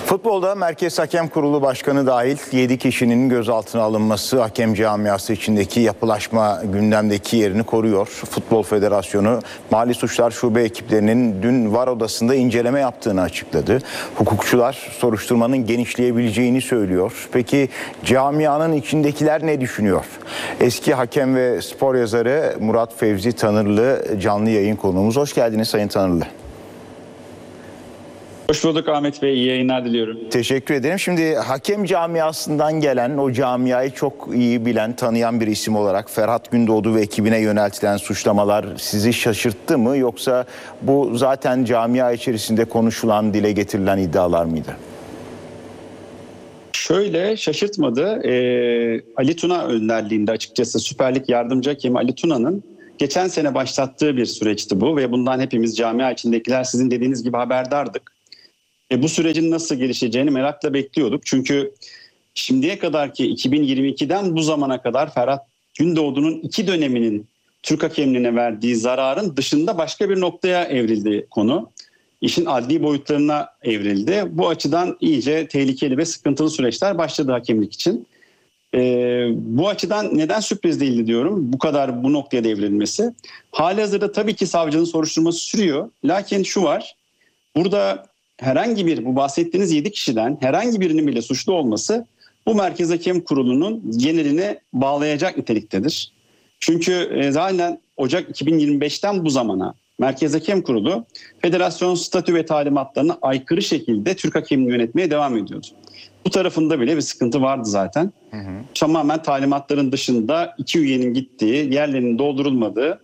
Futbolda Merkez Hakem Kurulu Başkanı dahil 7 kişinin gözaltına alınması hakem camiası içindeki yapılaşma gündemdeki yerini koruyor. Futbol Federasyonu Mali Suçlar Şube ekiplerinin dün VAR odasında inceleme yaptığını açıkladı. Hukukçular soruşturmanın genişleyebileceğini söylüyor. Peki camianın içindekiler ne düşünüyor? Eski hakem ve spor yazarı Murat Fevzi Tanırlı canlı yayın konuğumuz. Hoş geldiniz Sayın Tanırlı. Hoş bulduk Ahmet Bey, iyi yayınlar diliyorum. Teşekkür ederim. Şimdi hakem camiasından gelen, o camiayı çok iyi bilen, tanıyan bir isim olarak Ferhat Gündoğdu ve ekibine yöneltilen suçlamalar sizi şaşırttı mı? Yoksa bu zaten camia içerisinde konuşulan, dile getirilen iddialar mıydı? Şöyle şaşırtmadı. Ali Tuna önderliğinde açıkçası Süper Lig yardımcı hakemi Ali Tuna'nın geçen sene başlattığı bir süreçti bu ve bundan hepimiz camia içindekiler sizin dediğiniz gibi haberdardık. Bu sürecin nasıl gelişeceğini merakla bekliyorduk. Çünkü şimdiye kadarki 2022'den bu zamana kadar Ferhat Gündoğdu'nun 2 döneminin Türk hakemliğine verdiği zararın dışında başka bir noktaya evrildi konu. İşin adli boyutlarına evrildi. Bu açıdan iyice tehlikeli ve sıkıntılı süreçler başladı hakemlik için. Bu açıdan neden sürpriz değildi diyorum bu kadar bu noktaya devrilmesi. Halihazırda tabii ki savcının soruşturması sürüyor. Lakin şu var, burada herhangi bir bu bahsettiğiniz 7 kişiden herhangi birinin bile suçlu olması bu Merkez Hakem Kurulu'nun geneline bağlayacak niteliktedir. Çünkü zaten Ocak 2025'ten bu zamana Merkez Hakem Kurulu federasyon statü ve talimatlarına aykırı şekilde Türk hakemini yönetmeye devam ediyordu. Bu tarafında bile bir sıkıntı vardı zaten. Tamamen talimatların dışında 2 üyenin gittiği, yerlerinin doldurulmadığı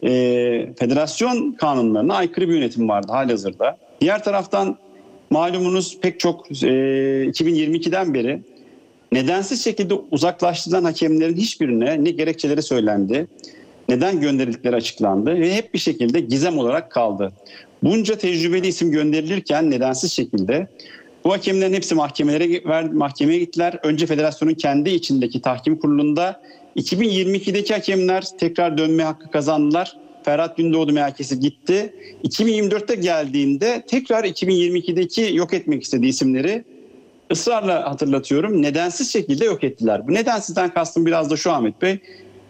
federasyon kanunlarına aykırı bir yönetim vardı halihazırda. Diğer taraftan malumunuz pek çok 2022'den beri nedensiz şekilde uzaklaştırılan hakemlerin hiçbirine ne gerekçeleri söylendi, neden gönderildikleri açıklandı ve hep bir şekilde gizem olarak kaldı. Bunca tecrübeli isim gönderilirken nedensiz şekilde bu hakemlerin hepsi mahkemeye gittiler. Önce federasyonun kendi içindeki tahkim kurulunda 2022'deki hakemler tekrar dönme hakkı kazandılar. Ferhat Gündoğdu MHK'si gitti. 2024'te geldiğinde tekrar 2022'deki yok etmek istediği isimleri ısrarla hatırlatıyorum. Nedensiz şekilde yok ettiler. Bu nedensizden kastım biraz da şu Ahmet Bey.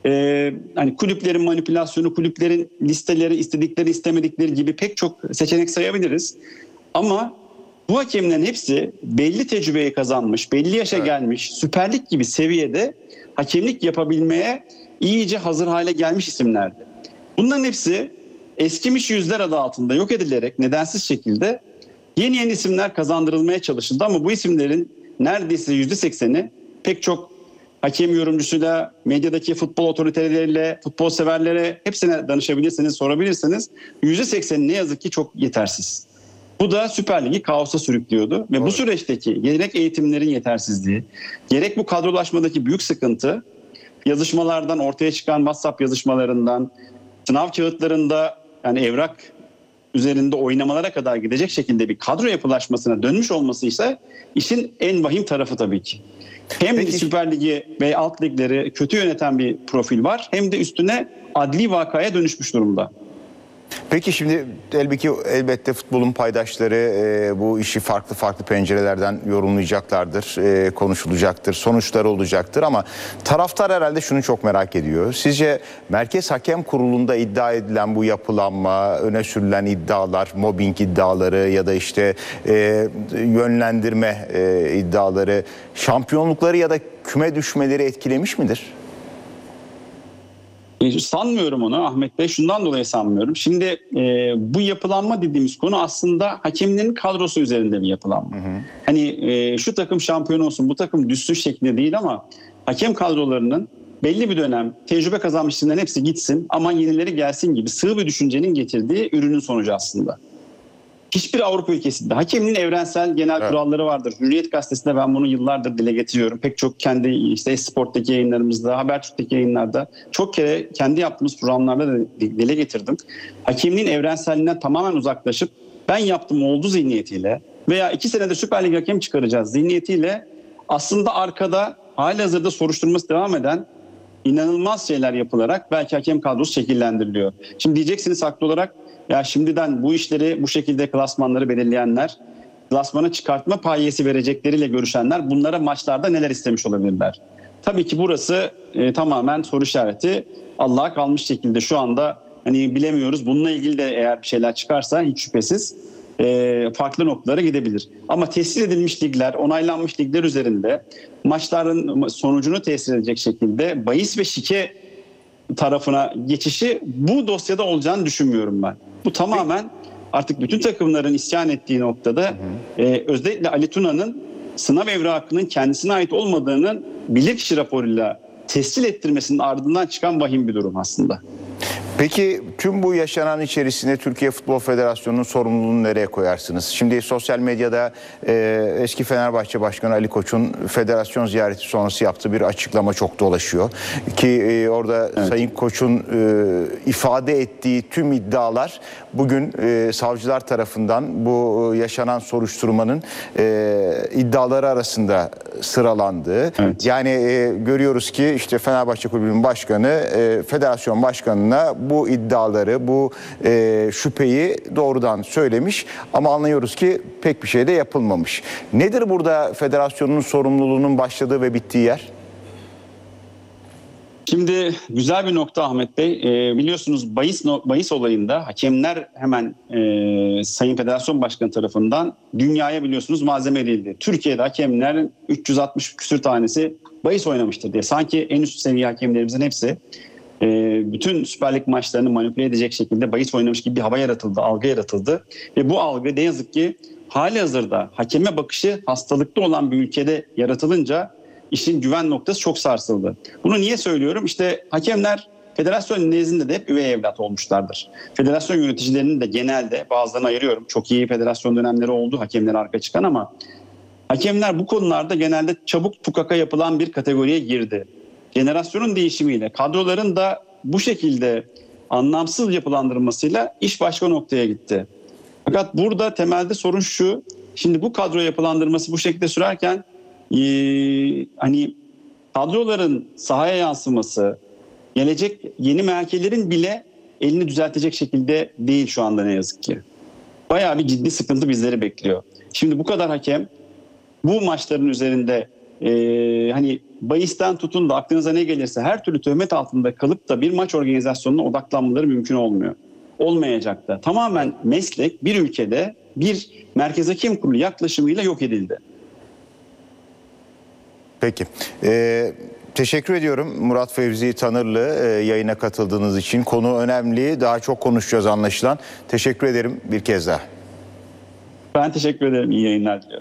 Hani kulüplerin manipülasyonu, kulüplerin listeleri, istedikleri istemedikleri gibi pek çok seçenek sayabiliriz. Ama bu hakemlerin hepsi belli tecrübeyi kazanmış, belli yaşa gelmiş, Süper Lig gibi seviyede hakemlik yapabilmeye iyice hazır hale gelmiş isimlerdi. Bunların hepsi eskimiş yüzler adı altında yok edilerek nedensiz şekilde yeni isimler kazandırılmaya çalışıldı. Ama bu isimlerin neredeyse %80'i pek çok hakem yorumcusuyla, medyadaki futbol otoriteleriyle, futbol severlere hepsine danışabilirsiniz, sorabilirsiniz. %80'i ne yazık ki çok yetersiz. Bu da Süper Lig'i kaosa sürüklüyordu ve bu süreçteki gerek eğitimlerin yetersizliği, gerek bu kadrolaşmadaki büyük sıkıntı, yazışmalardan ortaya çıkan WhatsApp yazışmalarından, sınav kağıtlarında yani evrak üzerinde oynamalara kadar gidecek şekilde bir kadro yapılaşmasına dönmüş olması ise işin en vahim tarafı tabii ki. Hem Süper Lig'i ve alt ligleri kötü yöneten bir profil var hem de üstüne adli vakaya dönüşmüş durumda. Peki şimdi elbette futbolun paydaşları bu işi farklı pencerelerden yorumlayacaklardır, konuşulacaktır, sonuçları olacaktır ama taraftar herhalde şunu çok merak ediyor. Sizce Merkez Hakem Kurulu'nda iddia edilen bu yapılanma, öne sürülen iddialar, mobbing iddiaları ya da işte yönlendirme iddiaları şampiyonlukları ya da küme düşmeleri etkilemiş midir? Sanmıyorum onu Ahmet Bey. Şundan dolayı sanmıyorum. Şimdi bu yapılanma dediğimiz konu aslında hakemlerin kadrosu üzerinde bir yapılanma. Hani şu takım şampiyon olsun, bu takım düşsün şeklinde değil ama hakem kadrolarının belli bir dönem tecrübe kazanmış isimlerin hepsi gitsin, aman yenileri gelsin gibi sığ bir düşüncenin getirdiği ürünün sonucu aslında. Hiçbir Avrupa ülkesinde hakemliğin evrensel genel kuralları vardır. Hürriyet Gazetesi'nde ben bunu yıllardır dile getiriyorum. Pek çok kendi işte Esport'taki yayınlarımızda, Habertürk'teki yayınlarda çok kere kendi yaptığımız programlarda da dile getirdim. Hakemliğin evrenselliğinden tamamen uzaklaşıp ben yaptım oldu zihniyetiyle veya 2 senede Süper Lig hakem çıkaracağız zihniyetiyle aslında arkada halihazırda soruşturması devam eden inanılmaz şeyler yapılarak belki hakem kadrosu şekillendiriliyor. Şimdi diyeceksiniz haklı olarak ya şimdiden bu işleri bu şekilde klasmanları belirleyenler klasmana çıkartma payesi verecekleriyle görüşenler bunlara maçlarda neler istemiş olabilirler? Tabii ki burası tamamen soru işareti. Allah'a kalmış şekilde şu anda hani bilemiyoruz. Bununla ilgili de eğer bir şeyler çıkarsa hiç şüphesiz farklı noktalara gidebilir. Ama tescil edilmiş ligler, onaylanmış ligler üzerinde maçların sonucunu tesir edecek şekilde bahis ve şike tarafına geçişi bu dosyada olacağını düşünmüyorum ben. Bu tamamen artık bütün takımların isyan ettiği noktada özellikle Ali Tuna'nın sınav evrakının kendisine ait olmadığının bilirkişi raporuyla tescil ettirmesinin ardından çıkan vahim bir durum aslında. Peki tüm bu yaşanan içerisinde Türkiye Futbol Federasyonu'nun sorumluluğunu nereye koyarsınız? Şimdi sosyal medyada eski Fenerbahçe Başkanı Ali Koç'un federasyon ziyareti sonrası yaptığı bir açıklama çok dolaşıyor. Ki orada evet, Sayın Koç'un ifade ettiği tüm iddialar bugün savcılar tarafından bu yaşanan soruşturmanın iddiaları arasında sıralandı. Evet. Yani görüyoruz ki işte Fenerbahçe Kulübü'nün başkanı federasyon başkanına bu iddiaları, bu şüpheyi doğrudan söylemiş ama anlıyoruz ki pek bir şey de yapılmamış. Nedir burada federasyonun sorumluluğunun başladığı ve bittiği yer? Şimdi güzel bir nokta Ahmet Bey. Biliyorsunuz bahis olayında hakemler hemen Sayın Federasyon Başkanı tarafından dünyaya biliyorsunuz malzeme edildi. Türkiye'de hakemlerin 360 küsür tanesi bahis oynamıştır diye. Sanki en üst seviye hakemlerimizin hepsi bütün Süper Lig maçlarını manipüle edecek şekilde bahis oynamış gibi bir hava yaratıldı, algı yaratıldı. Ve bu algı ne yazık ki halihazırda hakeme bakışı hastalıklı olan bir ülkede yaratılınca işin güven noktası çok sarsıldı. Bunu niye söylüyorum? İşte hakemler federasyon nezdinde de hep üvey evlat olmuşlardır. Federasyon yöneticilerinin de genelde bazılarını ayırıyorum. Çok iyi federasyon dönemleri oldu hakemler arka çıkan ama hakemler bu konularda genelde çabuk tukaka yapılan bir kategoriye girdi. Jenerasyonun değişimiyle, kadroların da bu şekilde anlamsız yapılandırılmasıyla iş başka noktaya gitti. Fakat burada temelde sorun şu, şimdi bu kadro yapılandırması bu şekilde sürerken hani kadroların sahaya yansıması, gelecek yeni merkezlerin bile elini düzeltecek şekilde değil şu anda ne yazık ki. Bayağı bir ciddi sıkıntı bizleri bekliyor. Şimdi bu kadar hakem bu maçların üzerinde hani bahisten tutun da aklınıza ne gelirse her türlü töhmet altında kalıp da bir maç organizasyonuna odaklanmaları mümkün olmuyor. Olmayacak da. Tamamen meslek bir ülkede bir merkez hakem kurulu yaklaşımıyla yok edildi. Peki. Teşekkür ediyorum Murat Fevzi Tanırlı yayına katıldığınız için. Konu önemli. Daha çok konuşacağız anlaşılan. Teşekkür ederim bir kez daha. Ben teşekkür ederim. İyi yayınlar diliyorum.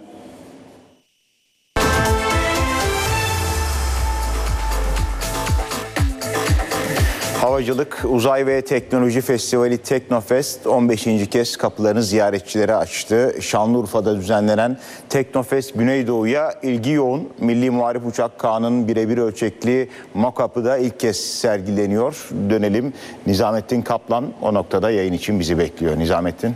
Havacılık, Uzay ve Teknoloji Festivali Teknofest 15. kez kapılarını ziyaretçilere açtı. Şanlıurfa'da düzenlenen Teknofest Güneydoğu'ya ilgi yoğun. Milli Muharip Uçak Kaan'ın birebir ölçekli mock-up'ı da ilk kez sergileniyor. Dönelim, Nizamettin Kaplan o noktada yayın için bizi bekliyor. Nizamettin.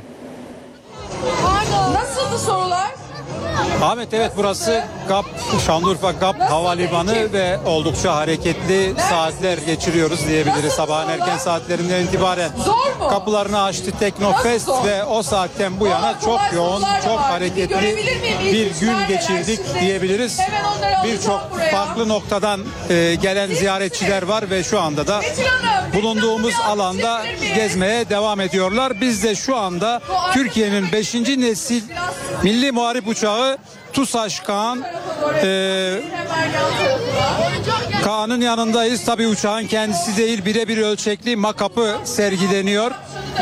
Nasıldı sorular? Ahmet, evet, burası Şanlıurfa GAP Havalimanı ve oldukça hareketli saatler geçiriyoruz diyebiliriz. Sabahın erken saatlerinden itibaren kapılarını açtı Teknofest ve o saatten bu yana çok yoğun, çok hareketli bir gün geçirdik diyebiliriz. Birçok farklı noktadan gelen ziyaretçiler var ve şu anda da bulunduğumuz alanda gezmeye devam ediyorlar. Biz de şu anda Türkiye'nin 5. nesil milli muharip uçağı TUSAŞ Kaan, Kaan'ın yanındayız. Tabii uçağın kendisi değil, birebir ölçekli mock-up'ı sergileniyor.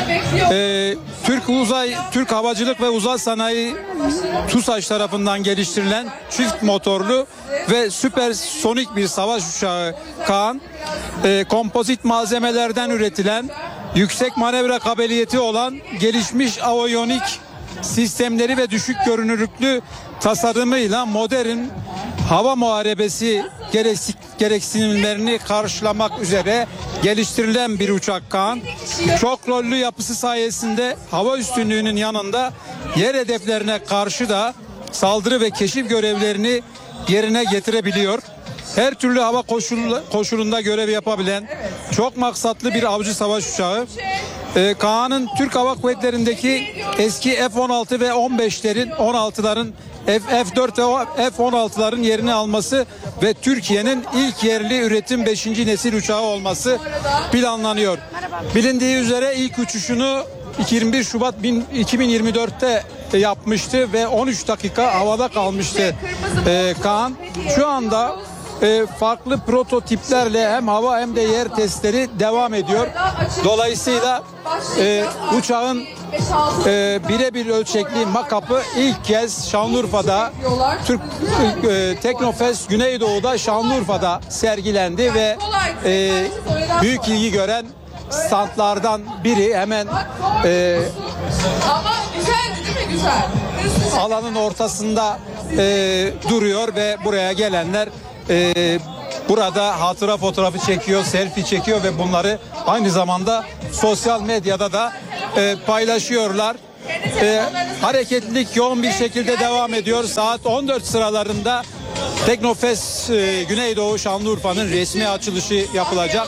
Türk Havacılık ve Uzay Sanayi TUSAŞ tarafından geliştirilen çift motorlu ve süpersonik bir savaş uçağı Kaan, kompozit malzemelerden üretilen, yüksek manevra kabiliyeti olan gelişmiş aviyonik sistemleri ve düşük görünürlüklü tasarımıyla modern hava muharebesi gereksinimlerini karşılamak üzere geliştirilen bir uçak Kaan. Çok rollü yapısı sayesinde hava üstünlüğünün yanında yer hedeflerine karşı da saldırı ve keşif görevlerini yerine getirebiliyor. Her türlü hava koşulunda görev yapabilen çok maksatlı bir avcı savaş uçağı. Kaan'ın Türk Hava Kuvvetleri'ndeki eski F-16 ve 15'lerin 16'ların F-4 ve F-16'ların yerini alması ve Türkiye'nin ilk yerli üretim 5. nesil uçağı olması planlanıyor. Bilindiği üzere ilk uçuşunu 21 Şubat 2024'te yapmıştı ve 13 dakika havada kalmıştı Kaan. Şu anda farklı prototiplerle hem hava hem de yer testleri devam ediyor. Dolayısıyla uçağın birebir ölçekli makapı ilk kez Şanlıurfa'da, Türk Teknofest Güneydoğu'da Şanlıurfa'da sergilendi ve büyük ilgi gören standlardan biri hemen Ama güzeldi değil mi? Güzel. alanın ortasında duruyor ve buraya gelenler burada hatıra fotoğrafı çekiyor, selfie çekiyor ve bunları aynı zamanda sosyal medyada da paylaşıyorlar. Hareketlilik yoğun bir şekilde devam ediyor. Saat 14 sıralarında Teknofest Güneydoğu Şanlıurfa'nın resmi açılışı yapılacak.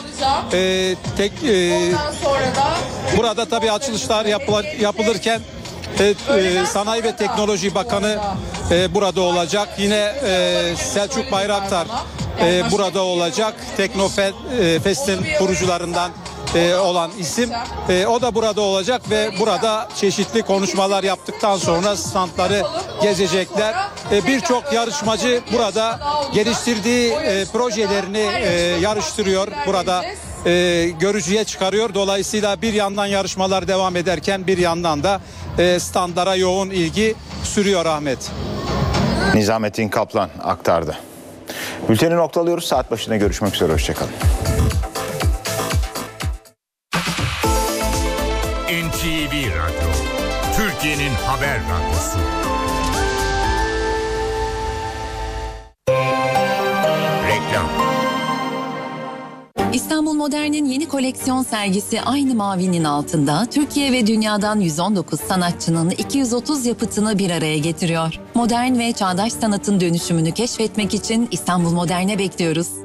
Burada tabii açılışlar yapılırken Sanayi ve Teknoloji Bakanı burada olacak. Yine Selçuk Bayraktar burada olacak. Teknofest'in kurucularından olan isim. O da burada olacak ve burada çeşitli konuşmalar yaptıktan sonra standları gezecekler. Birçok yarışmacı burada geliştirdiği projelerini yarıştırıyor. Burada görücüye çıkarıyor. Dolayısıyla bir yandan yarışmalar devam ederken bir yandan da standlara yoğun ilgi sürüyor Ahmet. Nizamettin Kaplan aktardı. Bülteni noktalıyoruz. Saat başına görüşmek üzere. Hoşçakalın. NTV Radyo, Türkiye'nin haber radyosu. Reklam. İstanbul Modern'in yeni koleksiyon sergisi Aynı Mavinin Altında, Türkiye ve dünyadan 119 sanatçının 230 yapıtını bir araya getiriyor. Modern ve çağdaş sanatın dönüşümünü keşfetmek için İstanbul Modern'e bekliyoruz.